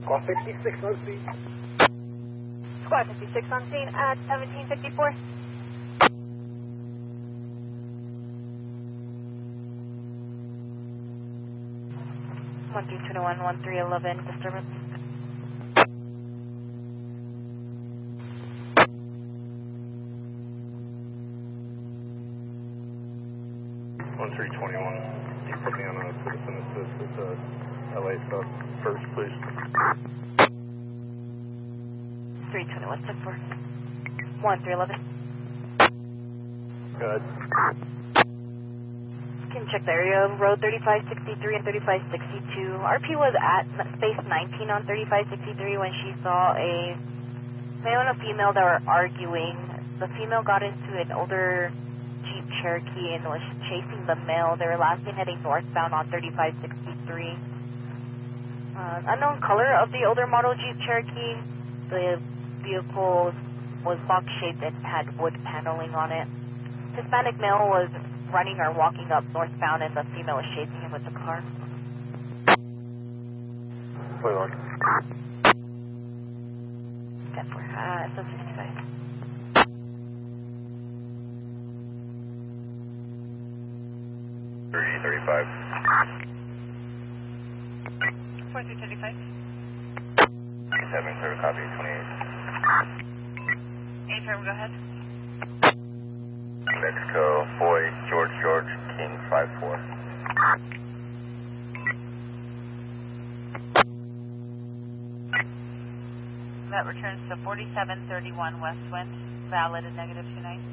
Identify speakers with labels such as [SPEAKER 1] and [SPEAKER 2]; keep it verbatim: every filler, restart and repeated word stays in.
[SPEAKER 1] Squad fifty-six on scene.
[SPEAKER 2] Squad fifty-six on scene at seventeen fifty-four. one three two one, one three one one, disturbance.
[SPEAKER 3] one three two one, you put me on a citizen assist with the L A stuff first, please.
[SPEAKER 2] three two one, step four. one three one one.
[SPEAKER 3] Good.
[SPEAKER 2] Can check the area of road thirty-five sixty-three and thirty-five sixty-two. R P was at space nineteen on thirty-five sixty-three when she saw a male and a female that were arguing. The female got into an older Jeep Cherokee and was chasing the male. They were lastly heading northbound on thirty-five sixty-three. Uh, unknown color of the older model Jeep Cherokee. The vehicle was box-shaped and had wood paneling on it. Hispanic male was running or walking up northbound, and the female was chasing him with the car.
[SPEAKER 3] Play on.
[SPEAKER 2] ten four, uh, S O sixty-five.
[SPEAKER 3] three thirty-five.
[SPEAKER 2] four three thirty-five.
[SPEAKER 3] seven, clear copy, twenty-eight.
[SPEAKER 2] A-firm, go ahead.
[SPEAKER 3] Mexico, boy, George, George, King, five four.
[SPEAKER 2] That returns to forty-seven thirty-one west wind, valid and negative two nine.